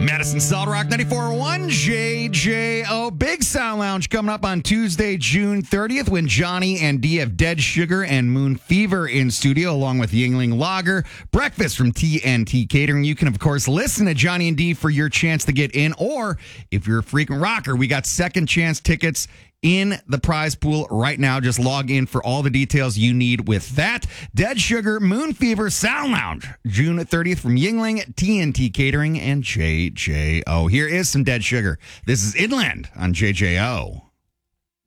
Madison Solid Rock 94.1 JJO. Big Sound Lounge coming up on Tuesday, June 30th when Johnny and Dee have Dead Sugar and Moon Fever in studio along with Yingling Lager. Breakfast from TNT Catering. You can, of course, listen to Johnny and Dee for your chance to get in. Or if you're a frequent rocker, we got second chance tickets in the prize pool right now. Just log in for all the details you need with that. Dead Sugar, Moon Fever, Sound Lounge, June 30th from Yingling, TNT Catering, and JJO. Here is some Dead Sugar. This is Inland on JJO.